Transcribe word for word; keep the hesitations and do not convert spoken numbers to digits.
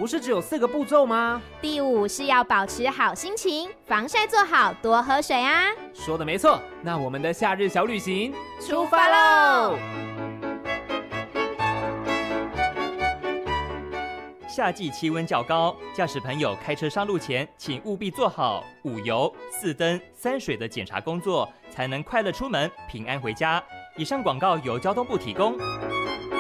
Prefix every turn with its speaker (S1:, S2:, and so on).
S1: 不是只有四个步骤吗？
S2: 第五是要保持好心情，防晒做好，多喝水啊。
S1: 说的没错，那我们的夏日小旅行
S2: 出发喽！
S3: 夏季气温较高，驾驶朋友开车上路前，请务必做好五油、四灯、三水的检查工作，才能快乐出门，平安回家。以上广告由交通部提供。